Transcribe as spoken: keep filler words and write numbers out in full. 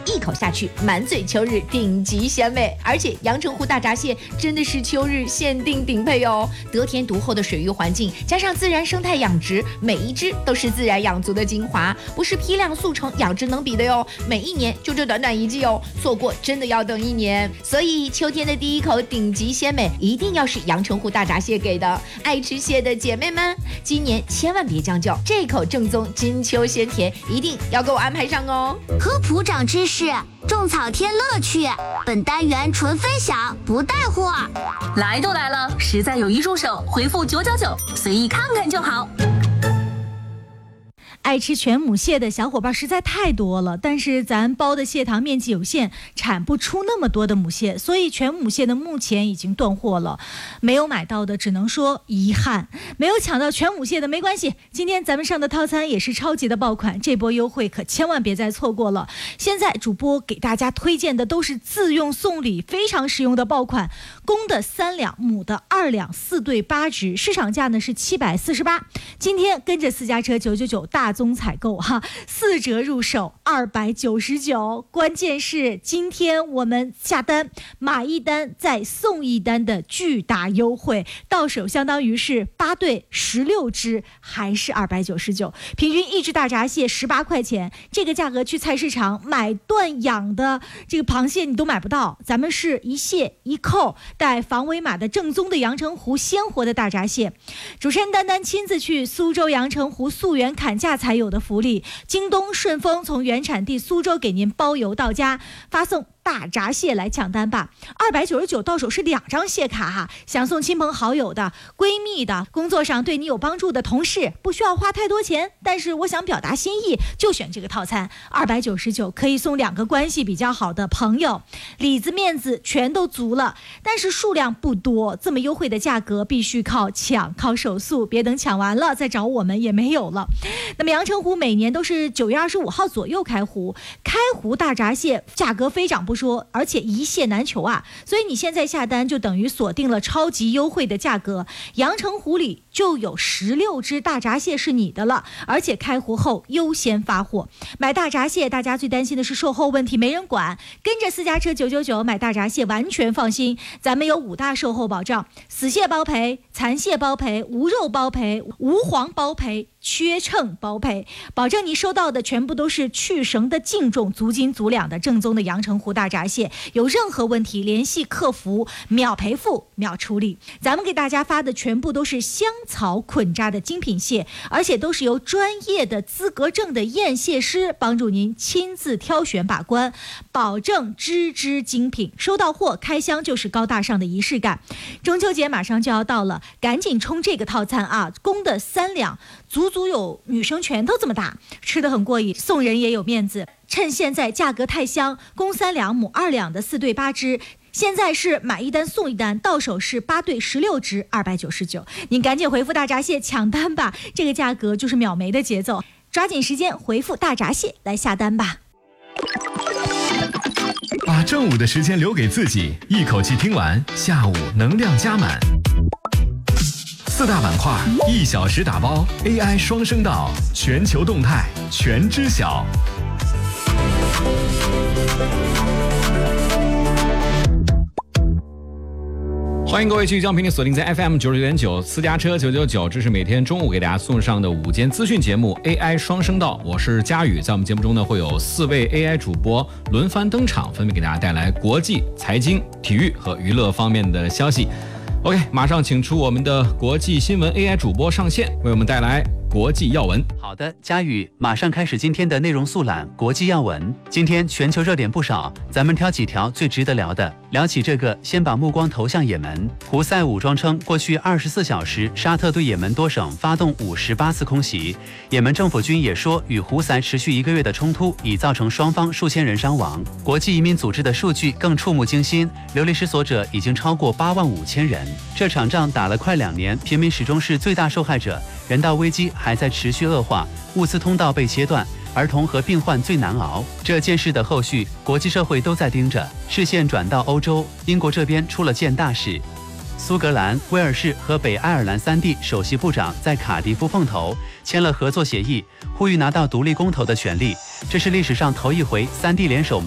一口下去满嘴秋日顶级鲜美。而且阳澄湖大闸蟹真的是秋日限定顶配哦，得天独厚的水域环境加上自然生态养殖，每一只都是自然养足的精华，不是批量速成养殖能比的哟。每一年就这短短一季哦，错过真的要等一年。所以秋天的第一口顶级鲜美一定要是阳澄湖大闸蟹给的。爱吃蟹的姐妹们，今年千万别将就，这口正宗金秋鲜甜一定要给我安排上哦。 科普长知识，种草添乐趣，本单元纯分享不带货。 来都来了，实在有一入手，回复九九九，随意看看就好。 爱吃全母蟹的小伙伴实在太多了，但是咱包的蟹塘面积有限，产不出那么多的母蟹，所以全母蟹的目前已经断货了。没有买到的只能说遗憾，没有抢到全母蟹的没关系，今天咱们上的套餐也是超级的爆款，这波优惠可千万别再错过了。现在主播给大家推荐的都是自用送礼非常实用的爆款，公的三两，母的二两，四对八只，市场价呢是七百四十八，今天跟着私家车九九九大宗采购哈，四折入手二百九十九。关键是今天我们下单买一单再送一单的巨大优惠，到手相当于是八对十六只，还是二百九十九，平均一只大闸蟹十八块钱。这个价格去菜市场买断养的这个螃蟹你都买不到，咱们是一蟹一扣带防伪码的正宗的阳澄湖鲜活的大闸蟹。主持人丹丹亲自去苏州阳澄湖溯源砍价才有的福利，京东顺丰从原产地苏州给您包邮到家，发送大闸蟹来抢单吧，二百九十九到手是两张蟹卡哈，想送亲朋好友的、闺蜜的、工作上对你有帮助的同事，不需要花太多钱，但是我想表达心意，就选这个套餐，二百九十九可以送两个关系比较好的朋友，里子面子全都足了，但是数量不多，这么优惠的价格必须靠抢，靠手速，别等抢完了再找我们也没有了。那么阳澄湖每年都是九月二十五号左右开湖，开湖大闸蟹价格飞涨不说，而且一蟹难求啊，所以你现在下单就等于锁定了超级优惠的价格，阳澄湖里就有十六只大闸蟹是你的了，而且开湖后优先发货。买大闸蟹大家最担心的是售后问题没人管，跟着私家车九九九买大闸蟹完全放心，咱们有五大售后保障，死蟹包赔，残蟹包赔，无肉包赔，无黄包赔，缺秤包赔，保证你收到的全部都是去绳的净重、足斤足两的正宗的阳澄湖大闸蟹，有任何问题联系客服，秒赔付秒处理。咱们给大家发的全部都是香草捆扎的精品蟹，而且都是由专业的资格证的验蟹师帮助您亲自挑选把关，保证只只精品。收到货开箱就是高大上的仪式感。中秋节马上就要到了，赶紧冲这个套餐啊！公的三两，足足有女生拳头这么大，吃得很过瘾，送人也有面子。趁现在价格太香，公三两母二两的四对八只，现在是买一单送一单，到手是八对十六只，二百九十九。您赶紧回复大闸蟹抢单吧，这个价格就是秒没的节奏，抓紧时间回复大闸蟹来下单吧。 把正午的时间留给自己，一口气听完，下午能量加满。四大板块，一小时打包 A I 双声道，全球动态全知晓。欢迎各位继续将频率锁定在 F M 九十九点九私家车九九九，这是每天中午给大家送上的午间资讯节目 A I 双声道，我是佳宇。在我们节目中呢，会有四位 A I 主播轮番登场，分别给大家带来国际、财经、体育和娱乐方面的消息。OK， 马上请出我们的国际新闻 A I 主播上线，为我们带来国际要闻。 好的，佳宇，马上开始今天的内容速览。国际要闻，今天全球热点不少，咱们挑几条最值得聊的。聊起这个，先把目光投向也门。胡塞武装称，过去二十四小时，沙特对也门多省发动五十八次空袭。也门政府军也说，与胡塞持续一个月的冲突已造成双方数千人伤亡。国际移民组织的数据更触目惊心，流离失所者已经超过八万五千人。这场仗打了快两年，平民始终是最大受害者，人道危机还在持续恶化，物资通道被切断，儿童和病患最难熬。这件事的后续，国际社会都在盯着，视线转到欧洲，英国这边出了件大事。苏格兰、威尔士和北爱尔兰三地首席部长在卡迪夫碰头，签了合作协议，呼吁拿到独立公投的权利。这是历史上头一回三地联手